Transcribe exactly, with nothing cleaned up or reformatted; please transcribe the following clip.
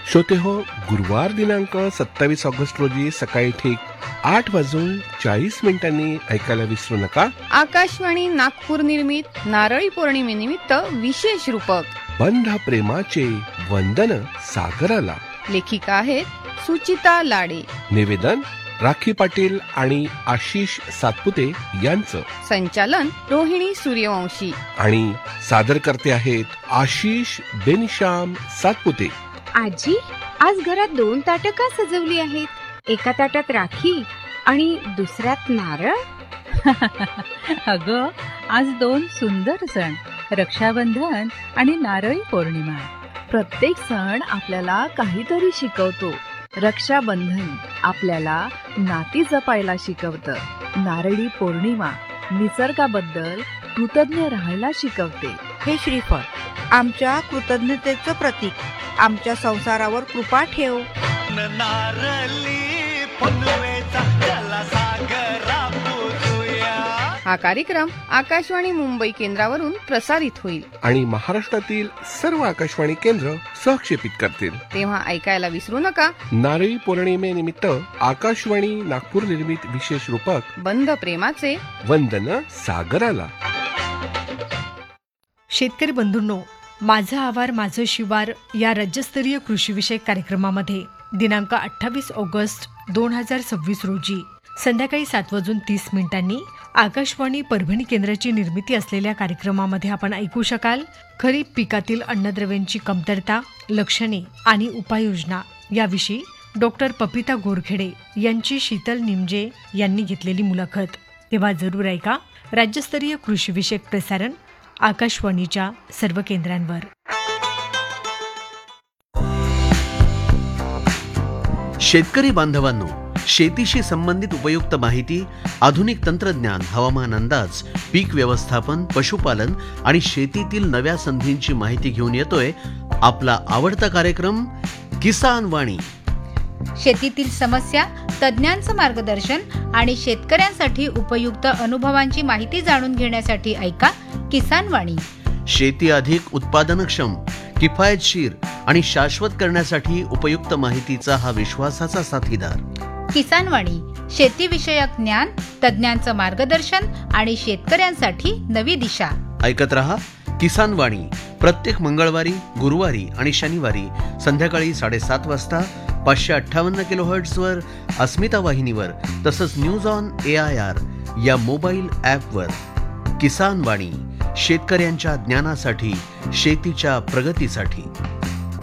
श्रोते हो, गुरुवार दिनांक सत्तावीस ऑगस्ट रोजी सकाळी ठीक आठ वाजून चाळीस मिनिटांनी ऐकायला विसरू नका आकाशवाणी नागपूर निर्मित नारळी पौर्णिमेनिमित्त विशेष रूपक बंध प्रेमाचे वंदन सागराला. लेखिका आहेत सुचिता लाडे. निवेदन राखी पाटील आणि आशिष सातपुते यांचं. संचालन रोहिणी सूर्यवंशी. आणि सादर करते आहेत आशिष बेनिशाम सातपुते. आजी, आज घरात दोन ताटं का सजवली आहेत? एका ताटात राखी आणि दुसऱ्यात नारळ. अगं, आज दोन सुंदर सण, रक्षाबंधन आणि नारळी पौर्णिमा. प्रत्येक सण आपल्याला काहीतरी शिकवतो. रक्षाबंधन आपल्याला नाती जपायला शिकवतं. नारळी पौर्णिमा निसर्गाबद्दल कृतज्ञ राहायला शिकवते. हे श्रीफळ आमच्या कृतज्ञतेचं प्रतीक. आमच्या संसारावर कृपा ठेव. नारळी पनवेचा चला सागरा पुरूया. हा कार्यक्रम आकाशवाणी मुंबई केंद्रावरून प्रसारित होईल आणि महाराष्ट्रातील सर्व आकाशवाणी केंद्र सहक्षेपित करतील. तेव्हा ऐकायला विसरू नका नारळी पौर्णिमेनिमित्त आकाशवाणी नागपूर निर्मित विशेष रूपक बंध प्रेमाचे वंदन सागराला. शेतकरी बंधूंनो, माझं आवार माझं शिवार या राज्यस्तरीय कृषीविषयक कार्यक्रमामध्ये दिनांक अठ्ठावीस ऑगस्ट दोन हजार सव्वीस रोजी संध्याकाळी सात वाजून तीस मिनिटांनी आकाशवाणी परभणी केंद्राची निर्मिती असलेल्या कार्यक्रमामध्ये आपण ऐकू शकाल खरीप पिकातील अन्नद्रव्यांची कमतरता, लक्षणे आणि उपाययोजना याविषयी डॉक्टर पपिता गोरखेडे यांची शीतल निमजे यांनी घेतलेली मुलाखत. तेव्हा जरूर ऐका. राज्यस्तरीय कृषीविषयक प्रसारण आकाशवाणीच्या सर्व केंद्रांवर. शेतकरी बांधवांनो, शेतीशी संबंधित उपयुक्त माहिती, आधुनिक तंत्रज्ञान, हवामान अंदाज, पीक व्यवस्थापन, पशुपालन आणि शेतीतील नव्या संधींची माहिती घेऊन येतोय आपला आवडता कार्यक्रम किसान वाणी. शेतीतील समस्या, तज्ञांचं मार्गदर्शन आणि शेतकऱ्यांसाठी उपयुक्त अनुभवांची माहिती जाणून घेण्यासाठी ऐका किसान वाणी. शेती अधिक उत्पादनक्षम, किफायतशीर आणि शाश्वत करण्यासाठी उपयुक्त माहितीचा हा विश्वासाचा साथीदार. किसान वाणी शेतीविषयक ज्ञान, तज्ञांचं मार्गदर्शन आणि शेतकऱ्यांसाठी नवी दिशा. ऐकत रहा किसान वाणी प्रत्येक मंगळवारी, गुरुवारी आणि शनिवारी संध्याकाळी साडेसात वाजता पाचशे अठ्ठावन्न किलो हर्ट्झवर अस्मिता वाहिनीवर, तसंच news on A I R या मोबाईल ॲपवर. किसान वाणी शेतकऱ्यांच्या ज्ञानासाठी, शेतीच्या प्रगतीसाठी.